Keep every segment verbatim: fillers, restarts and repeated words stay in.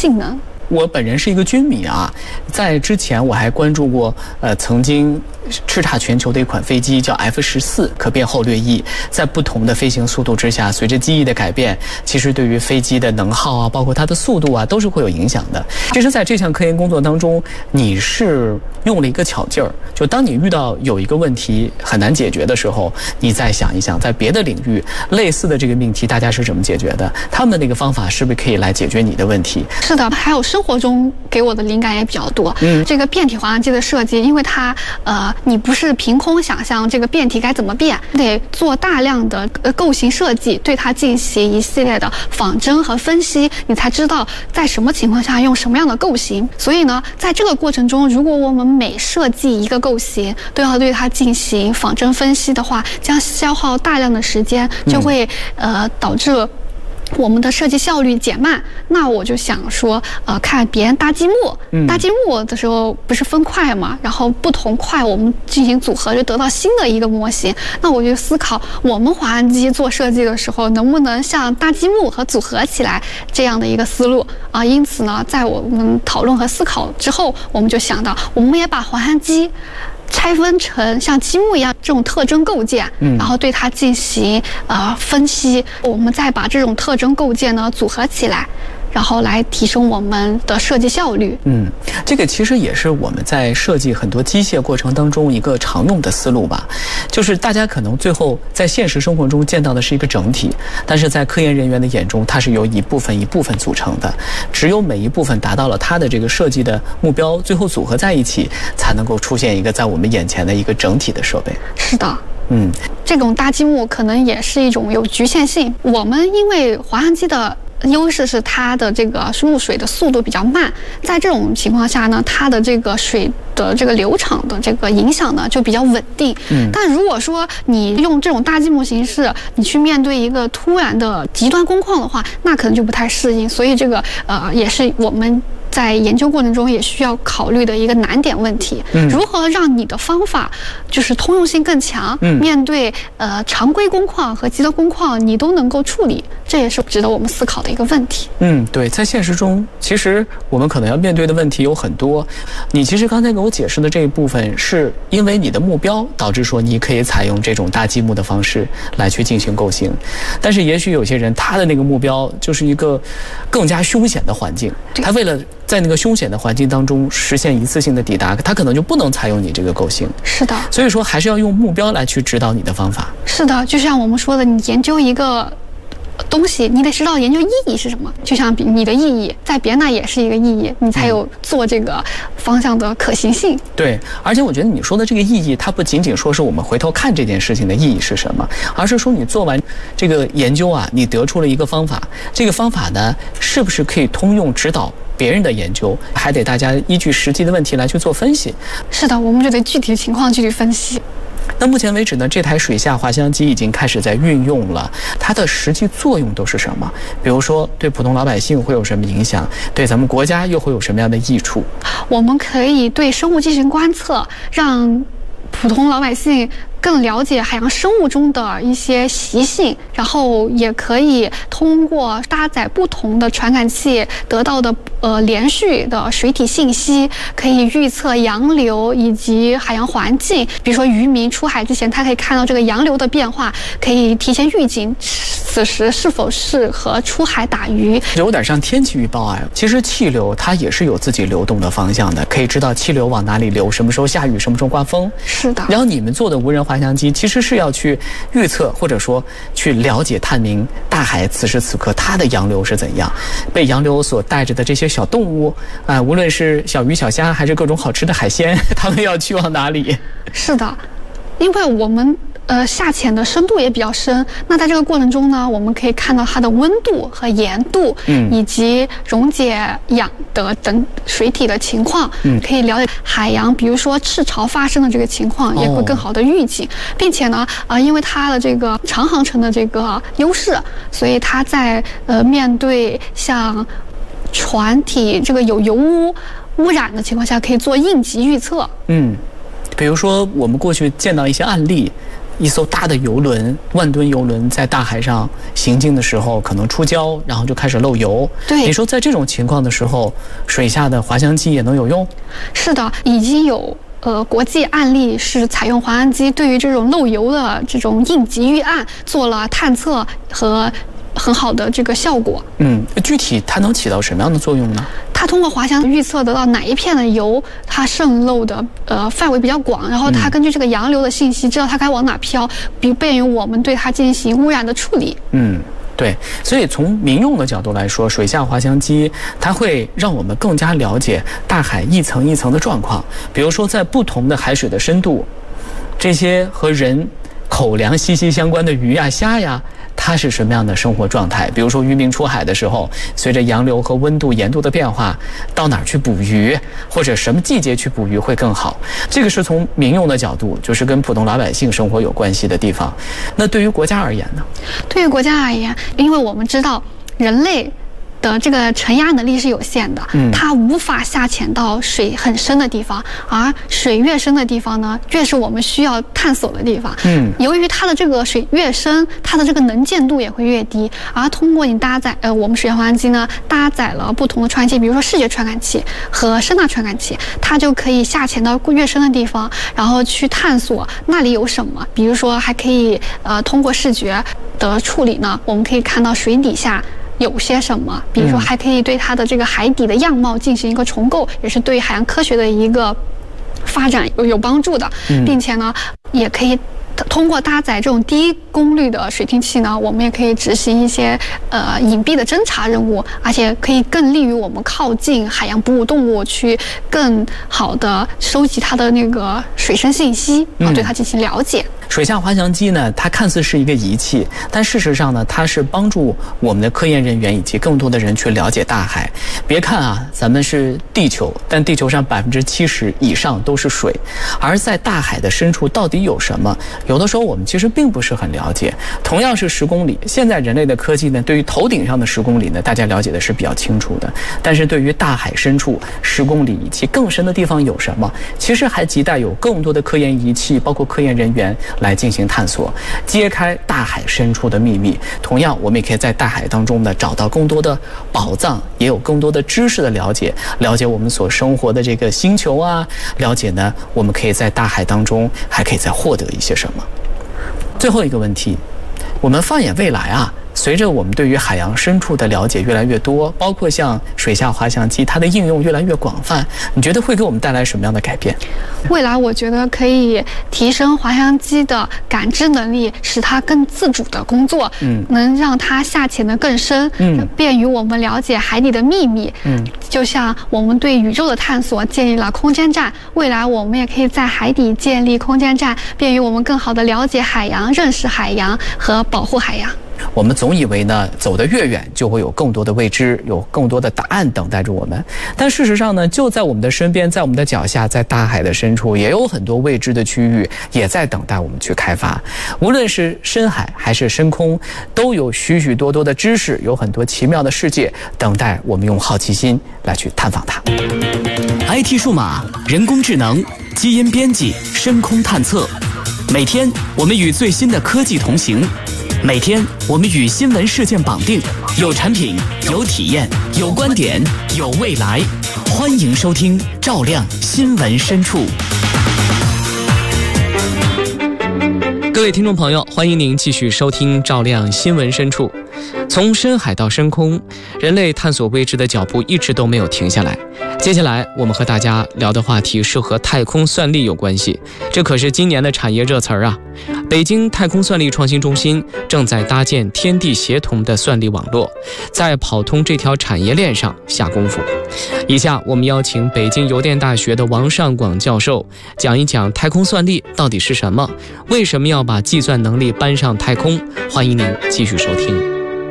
性能。 我本人是一个军迷啊，在之前我还关注过，呃，曾经叱咤全球的一款飞机叫 F 十四可变后掠翼，在不同的飞行速度之下，随着机翼的改变，其实对于飞机的能耗啊，包括它的速度啊，都是会有影响的。其实，在这项科研工作当中，你是用了一个巧劲儿，就当你遇到有一个问题很难解决的时候，你再想一想，在别的领域类似的这个命题，大家是怎么解决的？他们的那个方法是不是可以来解决你的问题？ 是的，还有生活中给我的灵感也比较多。嗯，这个变体滑翔机的设计，因为它呃，你不是凭空想象这个变体该怎么变，得做大量的呃构型设计，对它进行一系列的仿真和分析，你才知道在什么情况下用什么样的构型。所以呢，在这个过程中，如果我们每设计一个构型都要对它进行仿真分析的话，将消耗大量的时间，就会呃导致我们的设计效率减慢。那我就想说，呃，看别人搭积木，嗯、搭积木的时候不是分块嘛，然后不同块我们进行组合，就得到新的一个模型。那我就思考，我们滑翔机做设计的时候，能不能像搭积木和组合起来这样的一个思路啊？因此呢，在我们讨论和思考之后，我们就想到，我们也把滑翔机拆分成像积木一样这种特征构件，嗯，然后对它进行呃分析，我们再把这种特征构件呢组合起来，然后来提升我们的设计效率。 嗯，这个其实也是我们在设计很多机械过程当中一个常用的思路吧，就是大家可能最后在现实生活中见到的是一个整体，但是在科研人员的眼中，它是由一部分一部分组成的，只有每一部分达到了它的这个设计的目标，最后组合在一起，才能够出现一个在我们眼前的一个整体的设备。 是的。 嗯， 这种搭积木可能也是一种有局限性。我们因为滑翔机的优势是它的这个入水的速度比较慢，在这种情况下呢，它的这个水的这个流场的这个影响呢就比较稳定。嗯，但如果说你用这种搭积木形式，你去面对一个突然的极端工况的话，那可能就不太适应。所以这个呃也是我们在研究过程中也需要考虑的一个难点问题。嗯，如何让你的方法就是通用性更强，嗯，面对呃常规工况和极端工况你都能够处理，这也是值得我们思考的一个问题。 嗯，对，在现实中，其实我们可能要面对的问题有很多。你其实刚才给我解释的这一部分，是因为你的目标导致说你可以采用这种搭积木的方式来去进行构型，但是也许有些人他的那个目标就是一个更加凶险的环境，他为了在那个凶险的环境当中实现一次性的抵达，他可能就不能采用你这个构型。 是的， 所以说还是要用目标来去指导你的方法。 是的，就像我们说的，你研究一个东西，你得知道研究意义是什么，就像你的意义在别人那也是一个意义，你才有做这个方向的可行性。 对，而且我觉得你说的这个意义，它不仅仅说是我们回头看这件事情的意义是什么，而是说你做完这个研究啊，你得出了一个方法，这个方法呢是不是可以通用指导别人的研究，还得大家依据实际的问题来去做分析。 是的，我们就得具体情况具体分析。 那目前为止呢，这台水下滑翔机已经开始在运用了，它的实际作用都是什么？比如说对普通老百姓会有什么影响，对咱们国家又会有什么样的益处？ 我们可以对生物进行观测，让普通老百姓更了解海洋生物中的一些习性，然后也可以通过搭载不同的传感器得到的呃连续的水体信息，可以预测洋流以及海洋环境。比如说渔民出海之前，他可以看到这个洋流的变化，可以提前预警此时是否适合出海打鱼。 有点像天气预报啊。其实气流它也是有自己流动的方向的，可以知道气流往哪里流，什么时候下雨，什么时候刮风。 是的。 然后你们做的无人滑翔机其实是要去预测，或者说去了解探明大海此时此刻它的洋流是怎样，被洋流所带着的这些小动物啊、呃，无论是小鱼小虾还是各种好吃的海鲜，它们要去往哪里？ 是的，因为我们呃下潜的深度也比较深，那在这个过程中呢，我们可以看到它的温度和盐度，嗯，以及溶解氧的等水体的情况，嗯，可以了解海洋，比如说赤潮发生的这个情况，也会更好的预警，哦、并且呢，呃，因为它的这个长航程的这个优势，所以它在呃面对像船体这个有油污污染的情况下，可以做应急预测。 嗯。比如说我们过去见到一些案例， 一艘大的游轮，万吨游轮在大海上行进的时候，可能出礁，然后就开始漏油。 对， 你说在这种情况的时候，水下的滑翔机也能有用？ 是的，已经有呃国际案例是采用滑翔机对于这种漏油的这种应急预案做了探测和很好的这个效果。 嗯，具体它能起到什么样的作用呢？ 它通过滑翔预测得到哪一片的油它渗漏的呃范围比较广，然后它根据这个洋流的信息知道它该往哪飘，比便于我们对它进行污染的处理。 嗯。对，所以从民用的角度来说，水下滑翔机它会让我们更加了解大海一层一层的状况。比如说，在不同的海水的深度，这些和人口粮息息相关的鱼呀、虾呀，它是什么样的生活状态？比如说渔民出海的时候，随着洋流和温度、盐度的变化，到哪儿去捕鱼，或者什么季节去捕鱼会更好？这个是从民用的角度，就是跟普通老百姓生活有关系的地方。那对于国家而言呢？ 对于国家而言，因为我们知道人类的这个承压能力是有限的，嗯，它无法下潜到水很深的地方，而水越深的地方呢，越是我们需要探索的地方。嗯，由于它的这个水越深，它的这个能见度也会越低。而通过你搭载呃我们水下滑翔机呢，搭载了不同的传感器，比如说视觉传感器和声呐传感器，它就可以下潜到越深的地方，然后去探索那里有什么。比如说，还可以呃通过视觉的处理呢，我们可以看到水底下有些什么，比如说还可以对它的这个海底的样貌进行一个重构，也是对海洋科学的一个发展有有帮助的，并且呢，也可以通过搭载这种低功率的水听器呢，我们也可以执行一些呃隐蔽的侦查任务，而且可以更利于我们靠近海洋哺乳动物，去更好的收集它的那个水生信息，然后对它进行了解。 水下滑翔机呢，它看似是一个仪器，但事实上呢，它是帮助我们的科研人员以及更多的人去了解大海。别看啊，咱们是地球，但地球上百分之七十以上都是水，而在大海的深处到底有什么？有的时候我们其实并不是很了解。同样是十公里，现在人类的科技呢，对于头顶上的十公里呢，大家了解的是比较清楚的，但是对于大海深处十公里以及更深的地方有什么，其实还亟待有更多的科研仪器，包括科研人员来进行探索，揭开大海深处的秘密。同样，我们也可以在大海当中呢找到更多的宝藏，也有更多的知识的了解，了解我们所生活的这个星球啊，了解呢我们可以在大海当中还可以再获得一些什么。最后一个问题，我们放眼未来啊，随着我们对于海洋深处的了解越来越多，包括像水下滑翔机，它的应用越来越广泛，你觉得会给我们带来什么样的改变？ 未来我觉得可以提升滑翔机的感知能力，使它更自主的工作，嗯，能让它下潜得更深，嗯，便于我们了解海底的秘密，嗯，就像我们对宇宙的探索建立了空间站，未来我们也可以在海底建立空间站，便于我们更好地了解海洋、认识海洋和保护海洋。 我们总以为呢，走得越远就会有更多的未知，有更多的答案等待着我们。但事实上呢，就在我们的身边，在我们的脚下，在大海的深处，也有很多未知的区域，也在等待我们去开发。无论是深海还是深空，都有许许多多的知识，有很多奇妙的世界，等待我们用好奇心来去探访它。 I T 数码、人工智能、基因编辑、深空探测，每天我们与最新的科技同行。每天我们与新闻事件绑定，有产品，有体验，有观点，有未来。欢迎收听照亮新闻深处。 各位听众朋友，欢迎您继续收听照亮新闻深处。从深海到深空，人类探索未知的脚步一直都没有停下来。接下来我们和大家聊的话题是和太空算力有关系，这可是今年的产业热词儿啊。北京太空算力创新中心正在搭建天地协同的算力网络，在跑通这条产业链上下功夫。以下我们邀请北京邮电大学的王尚广教授讲一讲太空算力到底是什么，为什么要把计算能力搬上太空。欢迎您继续收听。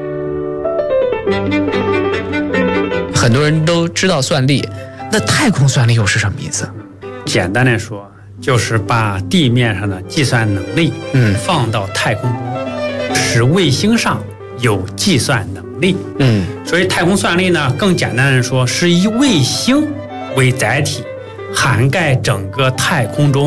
很多人都知道算力，那太空算力又是什么意思？ 简单来说，就是把地面上的计算能力嗯放到太空，使卫星上有计算能力。嗯，所以太空算力呢，更简单的说，是以卫星为载体，涵盖整个太空中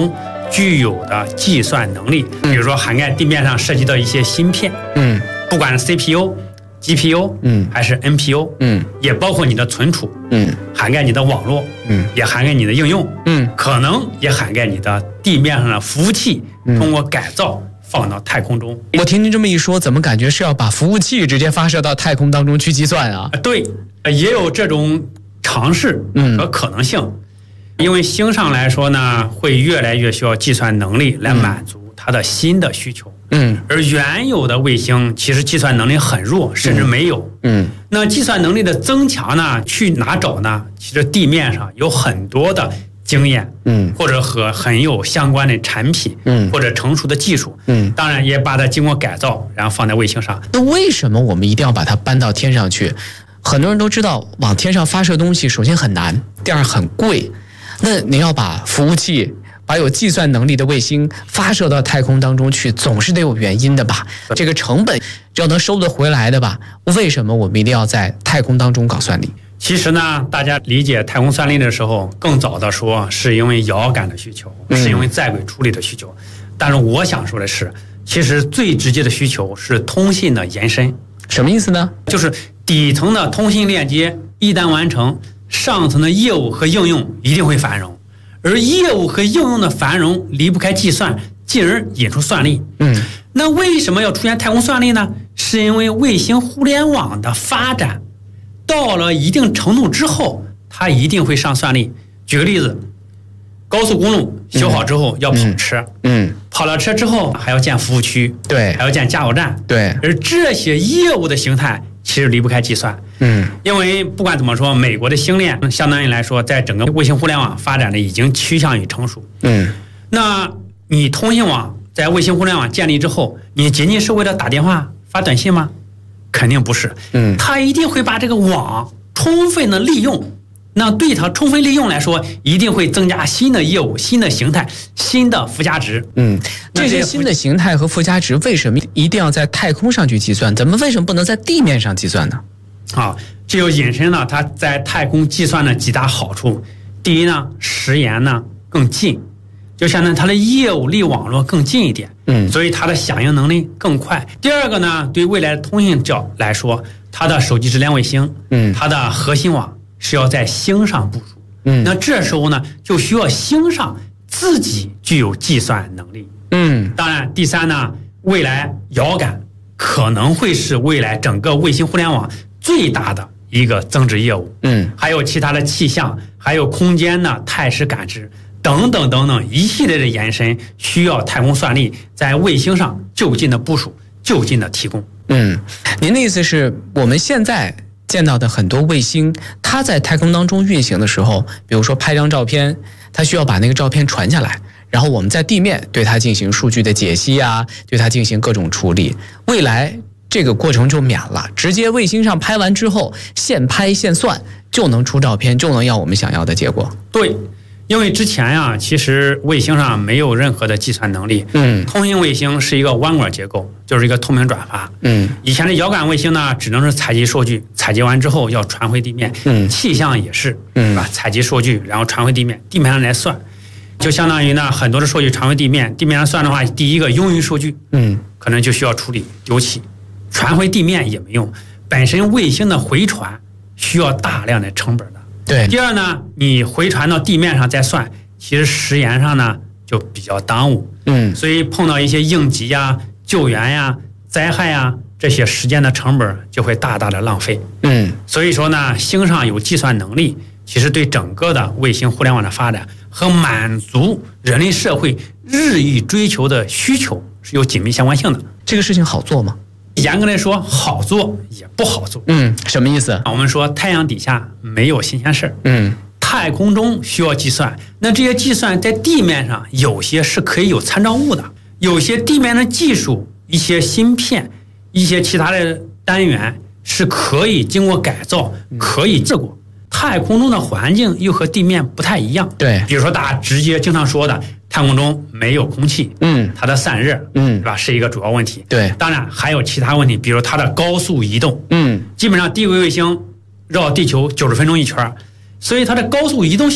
具有的计算能力，比如说涵盖地面上涉及到一些芯片，嗯，不管是 C P U、G P U， 嗯，还是 N P U， 嗯，也包括你的存储，嗯，涵盖你的网络，嗯，也涵盖你的应用，嗯，可能也涵盖你的地面上的服务器，通过改造放到太空中。 我听您这么一说，怎么感觉是要把服务器直接发射到太空当中去计算啊？ 对，也有这种尝试和可能性。嗯，因为星上来说呢，会越来越需要计算能力来满足它的新的需求。嗯，而原有的卫星其实计算能力很弱，甚至没有。嗯，那计算能力的增强呢，去哪找呢？其实地面上有很多的经验，嗯，或者和很有相关的产品，嗯，或者成熟的技术，嗯，当然也把它经过改造，然后放在卫星上。 那为什么我们一定要把它搬到天上去？很多人都知道，往天上发射东西，首先很难，第二很贵。那你要把服务器、把有计算能力的卫星发射到太空当中去，总是得有原因的吧？这个成本要能收得回来的吧？为什么我们一定要在太空当中搞算力？ 其实呢，大家理解太空算力的时候，更早的说是因为遥感的需求，是因为在轨处理的需求。但是我想说的是，其实最直接的需求是通信的延伸。 什么意思呢？ 就是底层的通信链接一旦完成，上层的业务和应用一定会繁荣，而业务和应用的繁荣离不开计算，进而引出算力。嗯，那为什么要出现太空算力呢？是因为卫星互联网的发展到了一定程度之后，它一定会上算力。举个例子，高速公路修好之后要跑车，嗯，跑了车之后还要建服务区， 对， 还要建加油站， 对， 而这些业务的形态其实离不开计算，嗯，因为不管怎么说，美国的星链相当于来说，在整个卫星互联网发展的已经趋向于成熟，嗯，那你通信网在卫星互联网建立之后，你仅仅是为了打电话、发短信吗？肯定不是，嗯，它一定会把这个网充分的利用。那对它充分利用来说，一定会增加新的业务、新的形态、新的附加值。 嗯，这些新的形态和附加值为什么一定要在太空上去计算？咱们为什么不能在地面上计算呢？ 啊，这就引申了它在太空计算的几大好处。第一呢，时延呢更近，就相当于它的业务离网络更近一点，嗯，所以它的响应能力更快。第二个呢，对未来的通信角来说，它的手机质量卫星，嗯，它的核心网是要在星上部署，嗯，那这时候呢，就需要星上自己具有计算能力，嗯，当然，第三呢，未来遥感可能会是未来整个卫星互联网最大的一个增值业务，嗯，还有其他的气象，还有空间的态势感知等等等等一系列的延伸，需要太空算力在卫星上就近的部署，就近的提供。 嗯，您的意思是我们现在见到的很多卫星，它在太空当中运行的时候，比如说拍张照片，它需要把那个照片传下来，然后我们在地面对它进行数据的解析啊，对它进行各种处理。未来这个过程就免了，直接卫星上拍完之后，现拍现算就能出照片，就能要我们想要的结果。 对。因为之前呀、啊，其实卫星上没有任何的计算能力。嗯，通信卫星是一个弯管结构，就是一个透明转发。嗯，以前的遥感卫星呢，只能是采集数据，采集完之后要传回地面。嗯，气象也是，嗯，吧，采集数据然后传回地面，地面上来算，就相当于呢很多的数据传回地面，地面上算的话，第一个用于数据，嗯，可能就需要处理丢弃，传回地面也没用，本身卫星的回传需要大量的成本的。 对， 第二呢，你回传到地面上再算，其实时延上呢就比较耽误，嗯，所以碰到一些应急呀、救援呀、灾害呀，这些时间的成本就会大大的浪费，嗯，所以说呢，星上有计算能力，其实对整个的卫星互联网的发展和满足人类社会日益追求的需求是有紧密相关性的。 这个事情好做吗？ 严格来说，好做也不好做。 嗯，什么意思？ 我们说太阳底下没有新鲜事儿。嗯，太空中需要计算，那这些计算在地面上有些是可以有参照物的，有些地面的技术、一些芯片、一些其他的单元是可以经过改造、可以治过。太空中的环境又和地面不太一样。 对， 比如说大家直接经常说的，太空中没有空气，嗯，它的散热，嗯，是吧，是一个主要问题。 对， 当然还有其他问题，比如它的高速移动，嗯，基本上低轨卫星绕地球九十分钟一圈，所以它的高速移动性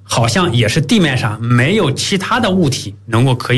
好像也是地面上没有其他的物体能够可以